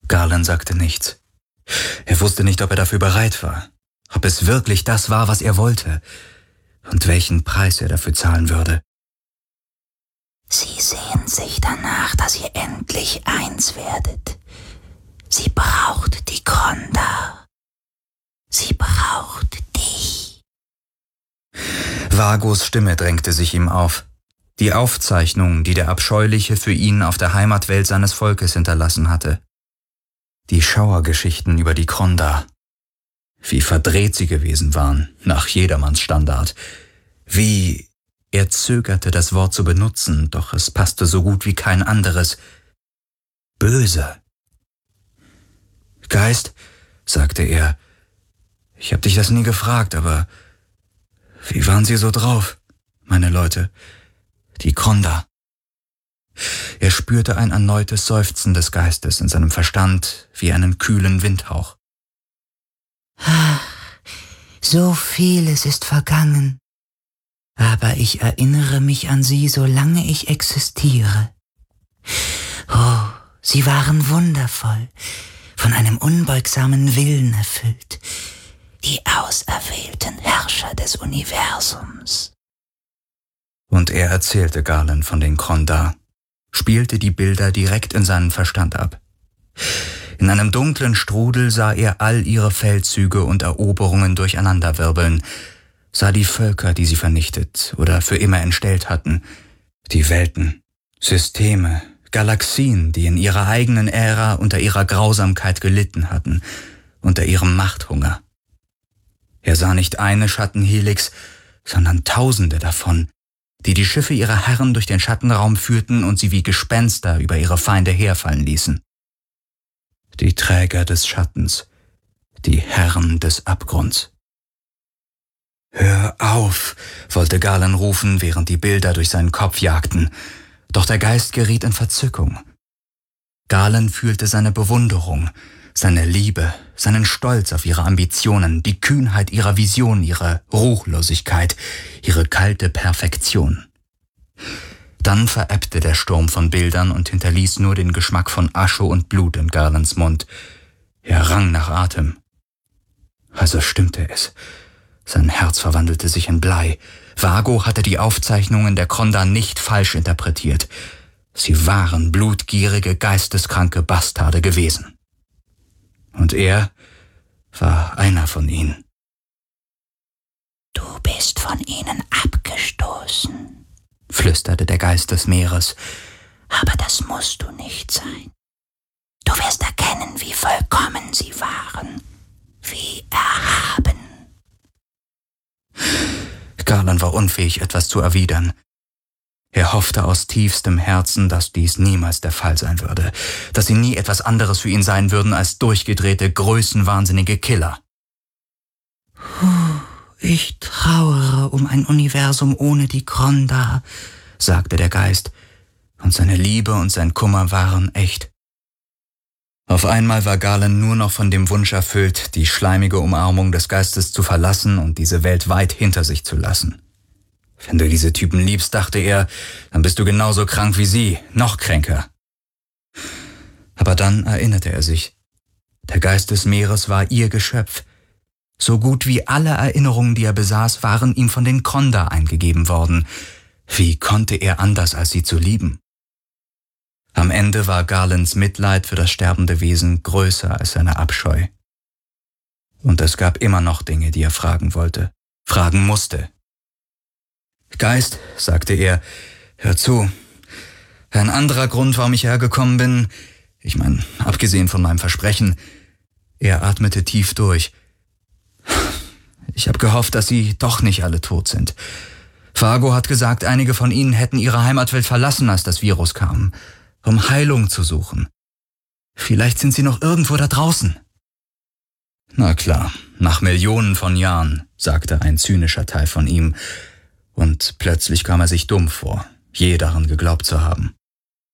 Garland sagte nichts. Er wusste nicht, ob er dafür bereit war, ob es wirklich das war, was er wollte, und welchen Preis er dafür zahlen würde. Sie sehnt sich danach, dass ihr endlich eins werdet. Sie braucht die Kronda. Sie braucht dich. Vagos Stimme drängte sich ihm auf. Die Aufzeichnung, die der Abscheuliche für ihn auf der Heimatwelt seines Volkes hinterlassen hatte. Die Schauergeschichten über die Kronda. Wie verdreht sie gewesen waren, nach jedermanns Standard. Wie... Er zögerte, das Wort zu benutzen, doch es passte so gut wie kein anderes. Böse. Geist, sagte er, ich hab dich das nie gefragt, aber wie waren sie so drauf, meine Leute? Die Kronda. Er spürte ein erneutes Seufzen des Geistes in seinem Verstand wie einen kühlen Windhauch. So vieles ist vergangen. Aber ich erinnere mich an sie, solange ich existiere. Oh, sie waren wundervoll, von einem unbeugsamen Willen erfüllt. Die auserwählten Herrscher des Universums. Und er erzählte Garland von den Kronda, spielte die Bilder direkt in seinen Verstand ab. In einem dunklen Strudel sah er all ihre Feldzüge und Eroberungen durcheinanderwirbeln, sah die Völker, die sie vernichtet oder für immer entstellt hatten, die Welten, Systeme, Galaxien, die in ihrer eigenen Ära unter ihrer Grausamkeit gelitten hatten, unter ihrem Machthunger. Er sah nicht eine Schattenhelix, sondern Tausende davon, die die Schiffe ihrer Herren durch den Schattenraum führten und sie wie Gespenster über ihre Feinde herfallen ließen. Die Träger des Schattens, die Herren des Abgrunds. »Hör auf«, wollte Garland rufen, während die Bilder durch seinen Kopf jagten. Doch der Geist geriet in Verzückung. Garland fühlte seine Bewunderung, seine Liebe, seinen Stolz auf ihre Ambitionen, die Kühnheit ihrer Vision, ihre Ruchlosigkeit, ihre kalte Perfektion. Dann verebbte der Sturm von Bildern und hinterließ nur den Geschmack von Asche und Blut in Garlands Mund. Er rang nach Atem. Also stimmte es. Sein Herz verwandelte sich in Blei. Vago hatte die Aufzeichnungen der Kronda nicht falsch interpretiert. Sie waren blutgierige, geisteskranke Bastarde gewesen. Und er war einer von ihnen. Du bist von ihnen abgestoßen, flüsterte der Geist des Meeres. Aber das musst du nicht sein. Du wirst erkennen, wie vollkommen sie waren, wie erhaben. Garland war unfähig, etwas zu erwidern. Er hoffte aus tiefstem Herzen, dass dies niemals der Fall sein würde, dass sie nie etwas anderes für ihn sein würden als durchgedrehte, größenwahnsinnige Killer. Ich trauere um ein Universum ohne die Kronda, sagte der Geist, und seine Liebe und sein Kummer waren echt. Auf einmal war Garland nur noch von dem Wunsch erfüllt, die schleimige Umarmung des Geistes zu verlassen und diese Welt weit hinter sich zu lassen. Wenn du diese Typen liebst, dachte er, dann bist du genauso krank wie sie, noch kränker. Aber dann erinnerte er sich. Der Geist des Meeres war ihr Geschöpf. So gut wie alle Erinnerungen, die er besaß, waren ihm von den Kronda eingegeben worden. Wie konnte er anders, als sie zu lieben? Am Ende war Garlands Mitleid für das sterbende Wesen größer als seine Abscheu. Und es gab immer noch Dinge, die er fragen wollte, fragen musste. »Geist«, sagte er, »hör zu. Ein anderer Grund, warum ich hergekommen bin, ich meine, abgesehen von meinem Versprechen.« Er atmete tief durch. »Ich habe gehofft, dass sie doch nicht alle tot sind. Vago hat gesagt, einige von ihnen hätten ihre Heimatwelt verlassen, als das Virus kam, um Heilung zu suchen. Vielleicht sind sie noch irgendwo da draußen.« »Na klar, nach Millionen von Jahren«, sagte ein zynischer Teil von ihm, und plötzlich kam er sich dumm vor, je daran geglaubt zu haben.